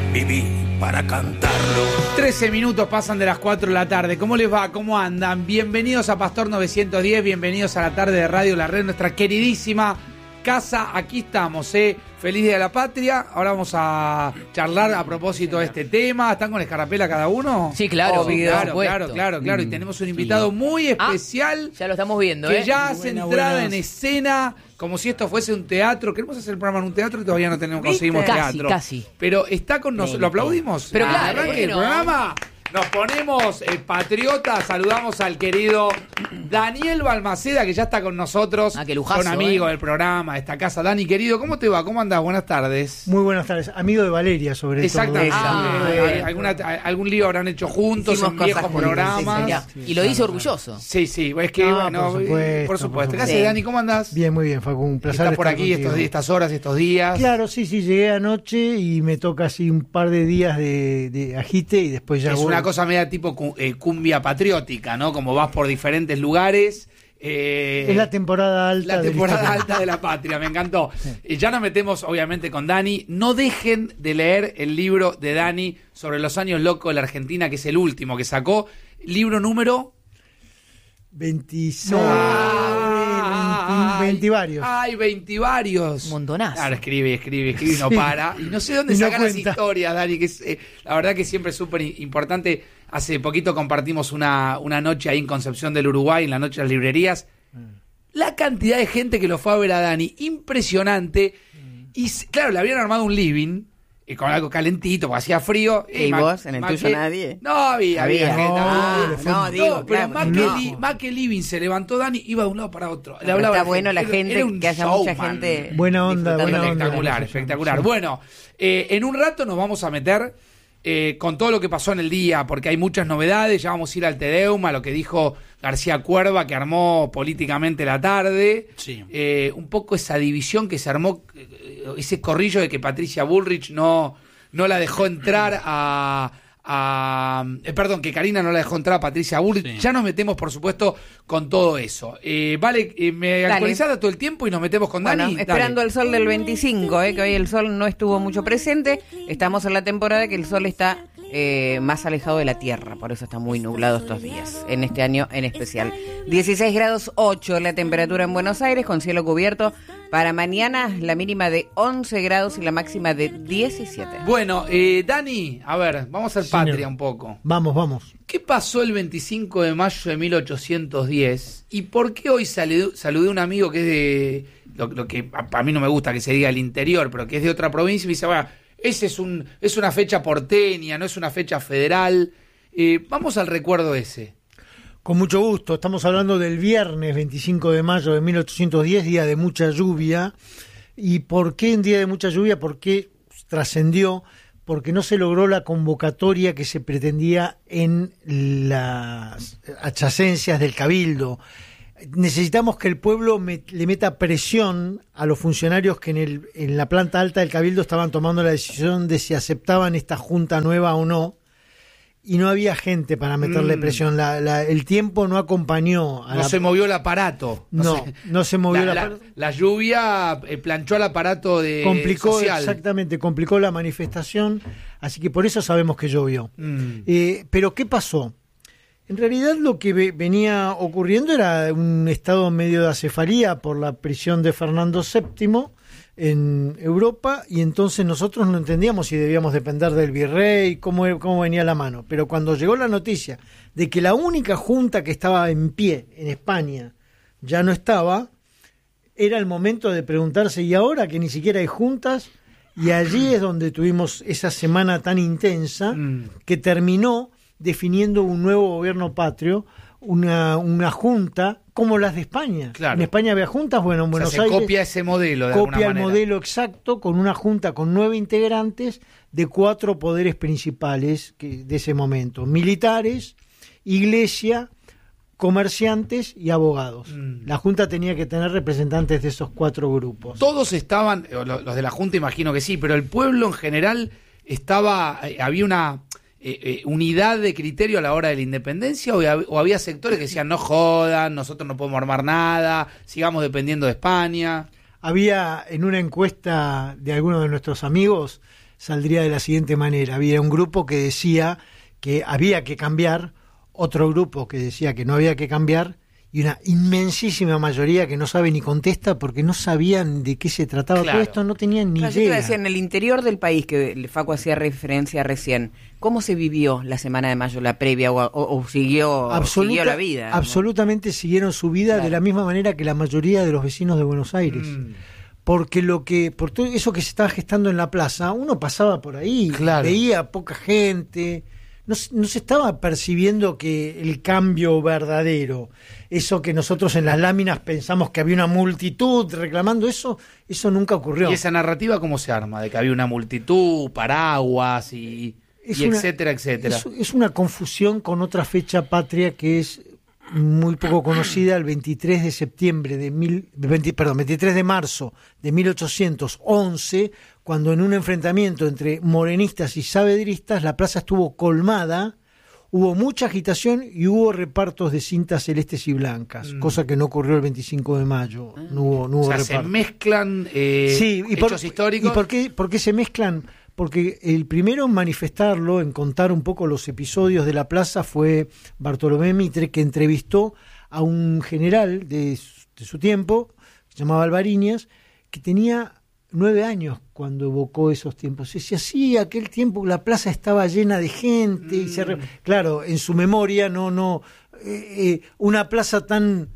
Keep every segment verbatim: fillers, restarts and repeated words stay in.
Viví para cantarlo. trece minutos pasan de las cuatro de la tarde. ¿Cómo les va? ¿Cómo andan? Bienvenidos a Pastor novecientos diez, bienvenidos a la tarde de Radio La Red, nuestra queridísima casa. Aquí estamos, ¿eh? Feliz Día de la Patria. Ahora vamos a charlar a propósito de este tema. ¿Están con escarapela cada uno? Sí, claro. Obvio, claro, por claro, claro, claro. Y tenemos un invitado muy especial. Ah, ya lo estamos viendo, que ¿eh? ya hace Buena, entrada buenas. en escena, como si esto fuese un teatro. Queremos hacer el programa en un teatro y todavía no tenemos, ¿Viste? conseguimos Casi, teatro. casi. Pero está con nosotros. ¿Lo aplaudimos? Pero Al claro, arranque ¿por qué del no? programa. Nos ponemos eh, patriotas, saludamos al querido Daniel Balmaceda, que ya está con nosotros. Ah, qué lujazo, Son amigos eh. del programa, de esta casa. Dani, querido, ¿cómo te va? ¿Cómo andás? Buenas tardes. Muy buenas tardes. Amigo de Valeria, sobre Exactamente. todo. Ah, Eh, bien. alguna- algún lío habrán hecho juntos Hicimos en cosas viejos juntos, programas. sí, sí, y lo claro, hizo claro. orgulloso. Sí, sí, es que, No, bueno, por eh, supuesto, por supuesto. por ¿Qué haces, supuesto. Dani? ¿Cómo andás? Bien, muy bien, Facu. Un placer ¿Estás por estar aquí contigo. estos, estas horas, estos días? Claro, sí, sí, llegué anoche y me toca así un par de días de, de agite y después ya Es voy. una cosa media tipo cu- eh, cumbia patriótica, ¿no? Como vas por diferentes lugares. eh, Es la temporada alta. La de temporada historia. alta de la patria, me encantó. Eh, ya nos metemos, obviamente, con Dani. No dejen de leer el libro de Dani sobre los años locos de la Argentina, que es el último que sacó. Libro número... veintiséis, Ay, veinte varios. Ay, veintivarios. Montonazo. Claro, escribe, escribe, escribe y no Sí. para. Y no sé dónde Y no sacan las cuenta. historias, Dani, que es, eh, la verdad que siempre es súper i- importante. Hace poquito compartimos una, una noche ahí en Concepción del Uruguay, en la noche de las librerías. La cantidad de gente que lo fue a ver a Dani, impresionante. Y s- claro, le habían armado un living eh, con algo calentito, porque hacía frío. ¿Y Ma- vos? ¿En el ma tuyo que- nadie? No, había, había, Había. gente. No, había- le fue- no, digo, no, pero claro, más, que no. li- más que living se levantó Dani, iba de un lado para otro. Le Pero hablaba a está bueno la Era- gente, era un que haya mucha showman. gente. Buena onda, disfrutando buena del onda. Espectacular, Sí. espectacular. Sí. Bueno, eh, en un rato nos vamos a meter eh, con todo lo que pasó en el día, porque hay muchas novedades. Ya vamos a ir al Te Deum, a lo que dijo García Cuerva, que armó políticamente la tarde. Sí. Eh, un poco esa división que se armó, eh, ese corrillo de que Patricia Bullrich no, no la dejó entrar a... a- eh, perdón, que Karina no la dejó entrar a Patricia Bullrich. Sí. Ya nos metemos, por supuesto, con todo eso. Eh, vale, eh, me Dale. actualizada todo el tiempo y nos metemos con Bueno, Dani. esperando Dale. el sol del veinticinco, eh, que hoy el sol no estuvo mucho presente. Estamos en la temporada que el sol está eh, más alejado de la Tierra, por eso está muy nublado estos días, en este año en especial. dieciséis grados ocho la temperatura en Buenos Aires, con cielo cubierto. Para mañana la mínima de once grados y la máxima de diecisiete. Bueno, eh, Dani, a ver, vamos a ser Señor. patria un poco. Vamos, vamos. ¿Qué pasó el veinticinco de mayo de mil ochocientos diez? ¿Y por qué hoy saludé, saludé a un amigo que es de, lo, lo que a, a mí no me gusta que se diga el interior, pero que es de otra provincia, y me dice, bueno, ese es, un, es una fecha porteña, no es una fecha federal. Eh, vamos al recuerdo ese. Con mucho gusto. Estamos hablando del viernes veinticinco de mayo de mil ochocientos diez, día de mucha lluvia. ¿Y por qué en día de mucha lluvia? ¿Por qué trascendió? Porque no se logró la convocatoria que se pretendía en las adyacencias del Cabildo. Necesitamos que el pueblo met- le meta presión a los funcionarios que en, el, en la planta alta del Cabildo estaban tomando la decisión de si aceptaban esta junta nueva o no. Y no había gente para meterle Mm. presión. La, la- el tiempo no acompañó a No la... se movió el aparato. No, se- no se movió la, la- la- la lluvia eh, planchó el aparato de complicó, social. exactamente, complicó la manifestación, así que por eso sabemos que llovió. Mm. Eh, pero ¿qué pasó? En realidad lo que ve- venía ocurriendo era un estado medio de acefalía por la prisión de Fernando séptimo en Europa, y entonces nosotros no entendíamos si debíamos depender del virrey, cómo, cómo venía la mano. Pero cuando llegó la noticia de que la única junta que estaba en pie en España ya no estaba, era el momento de preguntarse, ¿y ahora que ni siquiera hay juntas? Y allí es donde tuvimos esa semana tan intensa Mm. que terminó definiendo un nuevo gobierno patrio, una, una junta como las de España. Claro. En España había juntas, bueno, en O sea, Buenos se Aires copia ese modelo de alguna copia el manera. modelo exacto con una junta con nueve integrantes de cuatro poderes principales que, de ese momento: militares, iglesia, comerciantes y abogados. Mm. La junta tenía que tener representantes de esos cuatro grupos. Todos estaban, o lo- los de la Junta imagino que sí, pero el pueblo en general estaba, eh, había una eh, eh, unidad de criterio a la hora de la independencia, o, hab- o había sectores que decían no jodan, nosotros no podemos armar nada, sigamos dependiendo de España. Había en una encuesta de algunos de nuestros amigos saldría de la siguiente manera. Había un grupo que decía que había que cambiar, otro grupo que decía que no había que cambiar, y una inmensísima mayoría que no sabe ni contesta porque no sabían de qué se trataba. Claro. Todo esto, no tenían ni Claro, yo te iba a idea. decir, en el interior del país, que el Facu hacía referencia recién, ¿cómo se vivió la semana de mayo, la previa, o, o- o siguió, Absoluta- siguió la vida? ¿no? Absolutamente siguieron su vida Claro. de la misma manera que la mayoría de los vecinos de Buenos Aires. Mm. Porque lo que, por todo eso que se estaba gestando en la plaza, uno pasaba por ahí, Claro. veía poca gente, no, se- no se estaba percibiendo que el cambio verdadero, eso que nosotros en las láminas pensamos que había una multitud reclamando eso, eso nunca ocurrió. ¿Y esa narrativa cómo se arma? De que había una multitud, paraguas y, Es y una- etcétera, etcétera. Es, es una confusión con otra fecha patria que es muy poco conocida, el veintitrés de septiembre de mil, veinte, perdón, veintitrés de marzo de mil ochocientos once, cuando en un enfrentamiento entre morenistas y saavedristas la plaza estuvo colmada, hubo mucha agitación y hubo repartos de cintas celestes y blancas, Mm. cosa que no ocurrió el veinticinco de mayo, no hubo, no hubo O sea, se repartos. mezclan eh, Sí, y por, hechos históricos. ¿Y por qué, por qué se mezclan? Porque el primero en manifestarlo, en contar un poco los episodios de la plaza, fue Bartolomé Mitre, que entrevistó a un general de, su- de su tiempo, que se llamaba Alvariñas, que tenía nueve años cuando evocó esos tiempos. Y decía, sí, aquel tiempo la plaza estaba llena de gente. Y se re- claro, en su memoria, no, no, eh, eh, una plaza tan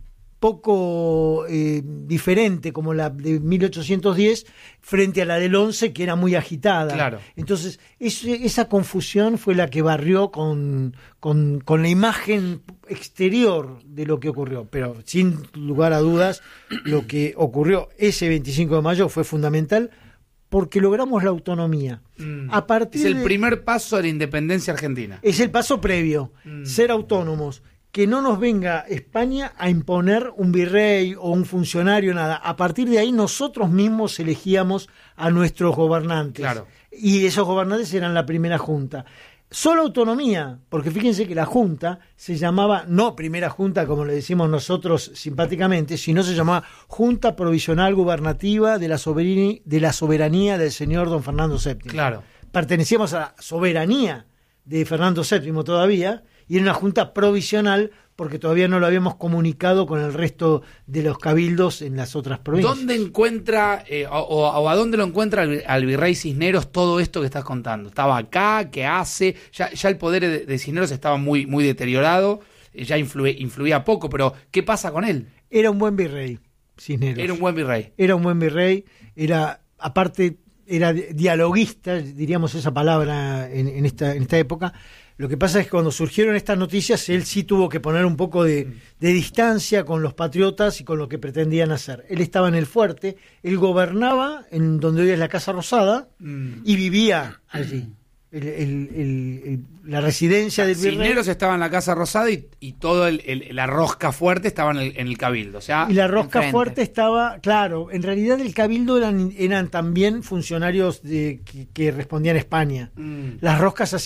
poco eh, diferente como la de mil ochocientos diez frente a la del once, que era muy agitada. Claro. Entonces, ese- esa confusión fue la que barrió con, con, con la imagen exterior de lo que ocurrió. Pero sin lugar a dudas, lo que ocurrió ese veinticinco de mayo fue fundamental porque logramos la autonomía. Mm. A partir Es el de- primer paso de la independencia argentina. es el paso previo, Mm. ser autónomos. Que no nos venga España a imponer un virrey o un funcionario, nada. A partir de ahí nosotros mismos elegíamos a nuestros gobernantes. Claro. Y esos gobernantes eran la primera junta. Solo autonomía, porque fíjense que la junta se llamaba, no primera junta como le decimos nosotros simpáticamente, sino se llamaba Junta Provisional Gubernativa de la Soberanía, de la soberanía del señor don Fernando séptimo. Claro. Pertenecíamos a la soberanía de Fernando séptimo todavía, y era una junta provisional porque todavía no lo habíamos comunicado con el resto de los cabildos en las otras provincias. ¿Dónde encuentra, eh, o, o a dónde lo encuentra al, al virrey Cisneros todo esto que estás contando? ¿Estaba acá? ¿Qué hace? Ya, ya el poder de, de Cisneros estaba muy, muy deteriorado, eh, ya influye, influía poco, pero ¿qué pasa con él? Era un buen virrey, Cisneros. Era un buen virrey. Era un buen virrey, era, aparte, era dialoguista, diríamos esa palabra en, en, esta, en esta época. Lo que pasa es que cuando surgieron estas noticias, él sí tuvo que poner un poco de, de distancia con los patriotas y con lo que pretendían hacer. Él estaba en el fuerte, él gobernaba en donde hoy es la Casa Rosada Mm. y vivía allí. El, el, el, el, la residencia del virrey. Cisneros estaba en la Casa Rosada y, y todo el, el- la rosca fuerte estaba en el, en el cabildo. O sea, Y la rosca enfrente. fuerte estaba, claro, en realidad el cabildo eran, eran también funcionarios de, que, que respondían a España. mm. Las roscas